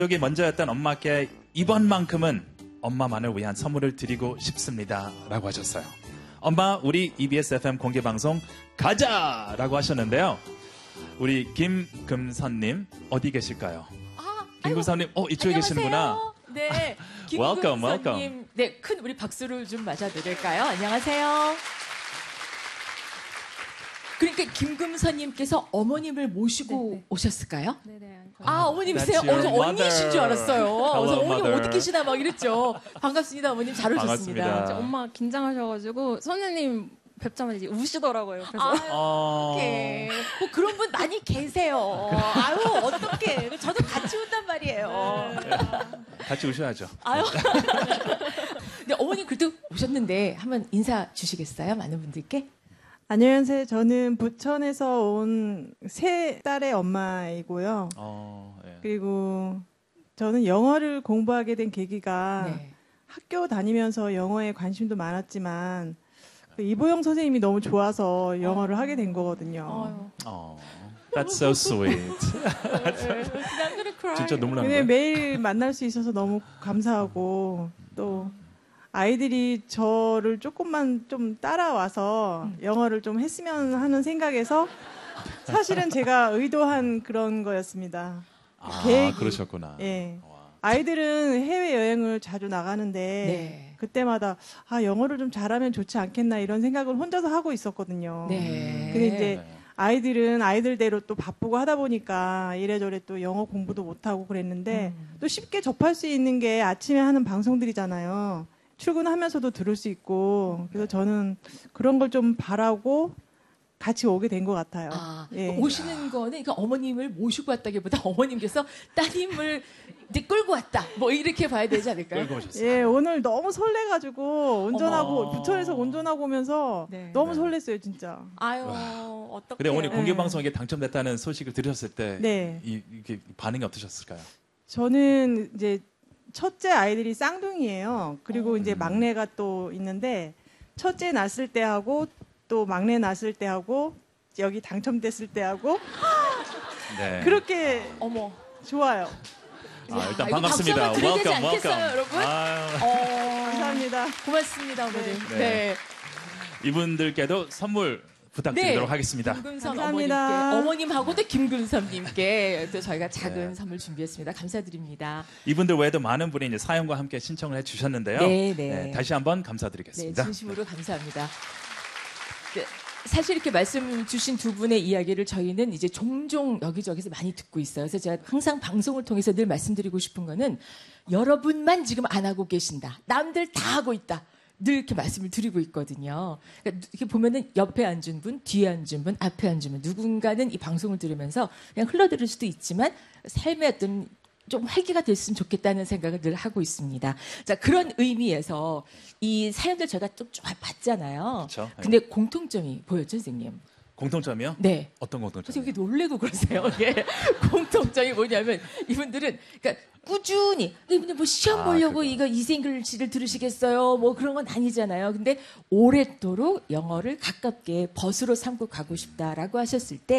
여기 먼저였던 엄마께 이번만큼은 엄마만을 위한 선물을 드리고 싶습니다. 라고 하셨어요. 엄마, 우리 EBS FM 공개방송 가자! 라고 하셨는데요. 우리 김금선님, 어디 계실까요? 김금선님, 이쪽에 계시는구나. 네, welcome, welcome. 김금선님, 네, 큰 우리 박수를 좀 맞아드릴까요? 안녕하세요. 그러니까 김금선님께서 어머님을 모시고 오셨을까요? 네네. 어머님이세요? That's your mother. 언니이신 줄 알았어요. 그래서 어머님 mother. 어디 계시나 막 이랬죠. 반갑습니다, 어머님. 잘 오셨습니다. 반갑습니다. 엄마 긴장하셔가지고 선생님 뵙자마자 이제 우시더라고요. 그래서 어떡해. 뭐 그런 분 많이 계세요. 아유, 어떡해. 저도 같이 온단 말이에요. 같이 오셔야죠. 아유. 근데 어머님 그래도 오셨는데 한번 인사 주시겠어요? 많은 분들께? 안녕하세요. 저는 부천에서 온 세 딸의 엄마이고요. 예. 그리고 저는 영어를 공부하게 된 계기가 네. 학교 다니면서 영어에 관심도 많았지만 이보영 선생님이 너무 좋아서 영어를 하게 된 거거든요. That's so sweet. 진짜 눈물 나는 근데 거예요. 매일 만날 수 있어서 너무 감사하고 또 아이들이 저를 조금만 좀 따라와서 영어를 좀 했으면 하는 생각에서 사실은 제가 의도한 그런 거였습니다. 계획이. 그러셨구나. 예. 와. 아이들은 해외여행을 자주 나가는데 네. 그때마다 영어를 좀 잘하면 좋지 않겠나 이런 생각을 혼자서 하고 있었거든요. 네. 근데 이제 네. 아이들은 아이들대로 또 바쁘고 하다 보니까 이래저래 또 영어 공부도 못하고 그랬는데 또 쉽게 접할 수 있는 게 아침에 하는 방송들이잖아요. 출근하면서도 들을 수 있고 그래서 저는 그런 걸 좀 바라고 같이 오게 된 것 같아요. 예. 오시는 거는 그러니까 어머님을 모시고 왔다기보다 어머님께서 따님을 이제 끌고 왔다. 뭐 이렇게 봐야 되지 않을까요? 끌고 오셨어요. 예, 오늘 너무 설레가지고 운전하고 어머. 부천에서 운전하고 오면서 네. 너무 네. 설렜어요, 진짜. 아유, 어떡해. 근데 어머니 네. 공개방송에 당첨됐다는 소식을 들으셨을 때 네. 이게 반응이 어떠셨을까요? 저는 이제 첫째 아이들이 쌍둥이에요. 그리고 이제 막내가 또 있는데 첫째 낳았을 때 하고 또 막내 낳았을 때 하고 여기 당첨됐을 때 하고 네. 그렇게 어머. 좋아요. 일단 이거 반갑습니다. 박수 한번 드려야 되지 welcome, 않겠어요, welcome. 여러분? 아유, 감사합니다. 고맙습니다, 어머님. 네. 네. 이분들께도 선물 부탁드리도록 하겠습니다. 김근선 감사합니다. 어머님께, 어머님하고도 김근선님께 또 저희가 작은 네. 선물 준비했습니다. 감사드립니다. 이분들 외에도 많은 분이 이제 사연과 함께 신청을 해주셨는데요. 네, 네. 다시 한번 네, 감사드리겠습니다. 진심으로 감사합니다. 네, 사실 이렇게 말씀 주신 두 분의 이야기를 저희는 이제 종종 여기저기서 많이 듣고 있어요. 그래서 제가 항상 방송을 통해서 늘 말씀드리고 싶은 거는 여러분만 지금 안 하고 계신다. 남들 다 하고 있다. 늘 이렇게 말씀을 드리고 있거든요. 그러니까 이렇게 보면은 옆에 앉은 분, 뒤에 앉은 분, 앞에 앉은 분 누군가는 이 방송을 들으면서 그냥 흘러들을 수도 있지만 삶의 어떤 좀 활기가 됐으면 좋겠다는 생각을 늘 하고 있습니다. 자, 그런 의미에서 이 사연들 제가 좀 봤잖아요. 그쵸. 근데 공통점이 보였죠, 선생님? 공통점이요? 네. 어떤 공통점? 선생님 이렇게 놀래고 그러세요. 이게 공통점이 뭐냐면 이분들은 그러니까 꾸준히 이분들 뭐 시험 보려고 그거. 이거 이생글씨를 들으시겠어요? 뭐 그런 건 아니잖아요. 근데 오랫도록 영어를 가깝게 벗으로 삼고 가고 싶다라고 하셨을 때